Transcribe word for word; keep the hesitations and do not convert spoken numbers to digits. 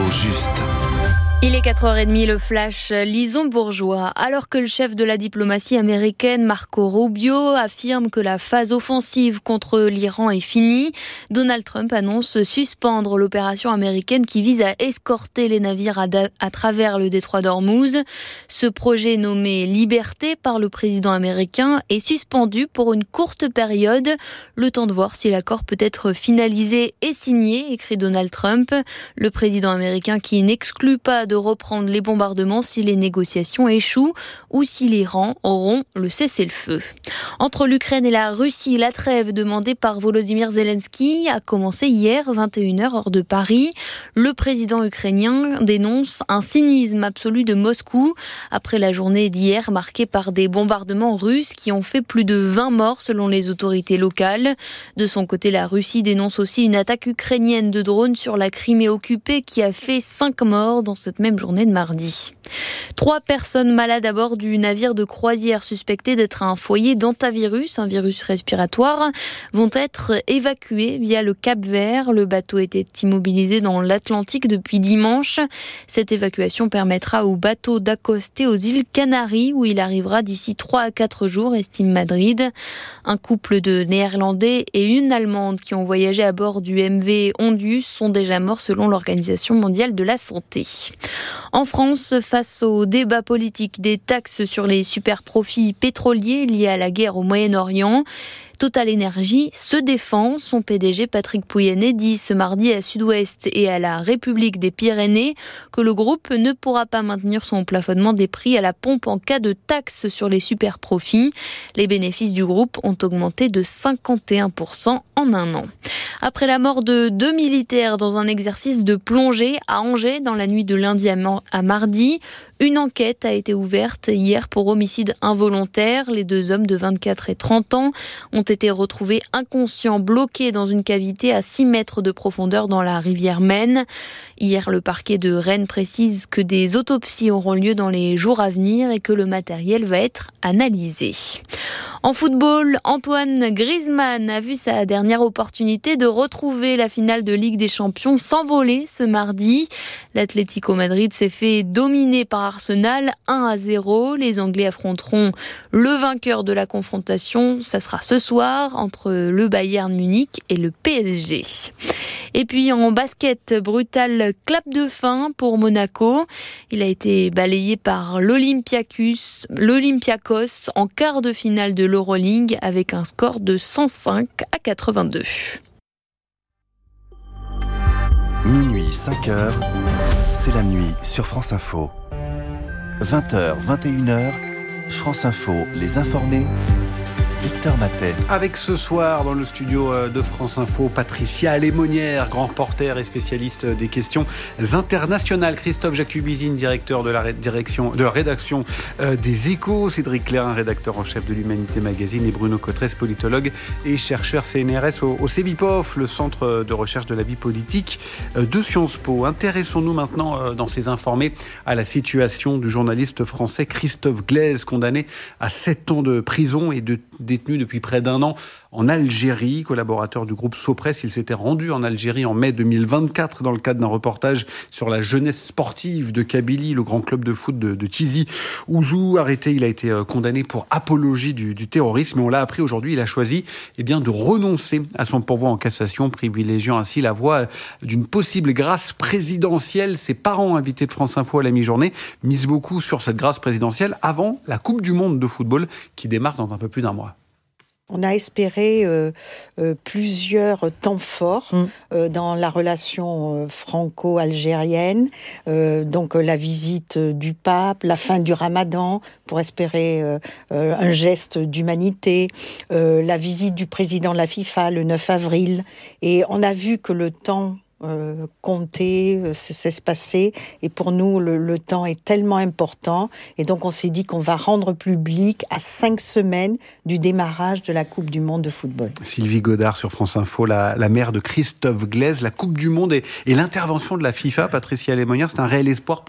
juste. Il est quatre heures trente, le flash Lison Bourgeois. Alors que le chef de la diplomatie américaine, Marco Rubio, affirme que la phase offensive contre l'Iran est finie, Donald Trump annonce suspendre l'opération américaine qui vise à escorter les navires à, da- à travers le détroit d'Ormuz. Ce projet nommé Liberté par le président américain est suspendu pour une courte période. Le temps de voir si l'accord peut être finalisé et signé, écrit Donald Trump. Le président américain qui n'exclut pas de reprendre les bombardements si les négociations échouent ou si l'Iran auront le cessez-le-feu. Entre l'Ukraine et la Russie, la trêve demandée par Volodymyr Zelensky a commencé hier, vingt et une heures, heure de Paris. Le président ukrainien dénonce un cynisme absolu de Moscou après la journée d'hier marquée par des bombardements russes qui ont fait plus de vingt morts selon les autorités locales. De son côté, la Russie dénonce aussi une attaque ukrainienne de drones sur la Crimée occupée qui a fait cinq morts dans cette même journée de mardi. Trois personnes malades à bord du navire de croisière suspecté d'être un foyer d'hantavirus, un virus respiratoire, vont être évacuées via le Cap-Vert. Le bateau était immobilisé dans l'Atlantique depuis dimanche. Cette évacuation permettra au bateau d'accoster aux îles Canaries où il arrivera d'ici trois à quatre jours, estime Madrid. Un couple de Néerlandais et une Allemande qui ont voyagé à bord du M V Ondius sont déjà morts selon l'Organisation mondiale de la santé. En France, face au débat politique des taxes sur les super-profits pétroliers liés à la guerre au Moyen-Orient, Total Energy se défend. Son P D G Patrick Pouyanné dit ce mardi à Sud-Ouest et à la République des Pyrénées que le groupe ne pourra pas maintenir son plafonnement des prix à la pompe en cas de taxes sur les super-profits. Les bénéfices du groupe ont augmenté de cinquante et un pour cent en un an. Après la mort de deux militaires dans un exercice de plongée à Angers dans la nuit de lundi à mardi, une enquête a été ouverte hier pour homicide involontaire. Les deux hommes de vingt-quatre et trente ans ont été retrouvés inconscients, bloqués dans une cavité à six mètres de profondeur dans la rivière Maine. Hier, le parquet de Rennes précise que des autopsies auront lieu dans les jours à venir et que le matériel va être analysé. En football, Antoine Griezmann a vu sa dernière opportunité de retrouver la finale de Ligue des Champions s'envoler ce mardi. L'Atlético Madrid s'est fait dominer par Arsenal un à zéro. Les Anglais affronteront le vainqueur de la confrontation. Ça sera ce soir entre le Bayern Munich et le P S G. Et puis en basket, brutal clap de fin pour Monaco. Il a été balayé par l'Olympiakos, l'Olympiakos en quart de finale de l'Euroleague avec un score de cent cinq à quatre-vingt-deux. Minuit, cinq heures, c'est la nuit sur France Info. vingt heures, vingt et une heures, France Info, les informés, Victor Matet. Avec ce soir dans le studio de France Info, Patricia Lémonière, grand reporter et spécialiste des questions internationales. Christophe Jacubizine, directeur de la, direction, de la rédaction des Échos. Cédric Clérin, rédacteur en chef de l'Humanité Magazine. Et Bruno Cotrès, politologue et chercheur C N R S au, au CEVIPOF, le centre de recherche de la vie politique de Sciences Po. Intéressons-nous maintenant dans ces informés à la situation du journaliste français Christophe Glaise, condamné à sept ans de prison et de détenu depuis près d'un an en Algérie. Collaborateur du groupe Sopress, il s'était rendu en Algérie en mai deux mille vingt-quatre dans le cadre d'un reportage sur la jeunesse sportive de Kabylie, le grand club de foot de, de Tizi Ouzou. Arrêté, il a été condamné pour apologie du, du terrorisme et on l'a appris aujourd'hui, il a choisi eh bien, de renoncer à son pourvoi en cassation, privilégiant ainsi la voie d'une possible grâce présidentielle. Ses parents, invités de France Info à la mi-journée, misent beaucoup sur cette grâce présidentielle avant la Coupe du Monde de football qui démarre dans un peu plus d'un mois. On a espéré euh, euh, plusieurs temps forts mmh. euh, dans la relation euh, franco-algérienne, euh, donc euh, la visite du pape, la fin du ramadan, pour espérer euh, euh, un geste d'humanité, euh, la visite du président de la FIFA le neuf avril. Et on a vu que le temps Euh, compter, euh, s'espacer, et pour nous le, le temps est tellement important, et donc on s'est dit qu'on va rendre public à cinq semaines du démarrage de la Coupe du Monde de football. Sylvie Godard sur France Info, la, la mère de Christophe Glaise, la Coupe du Monde et, et l'intervention de la FIFA, Patricia Lémonière, c'est un réel espoir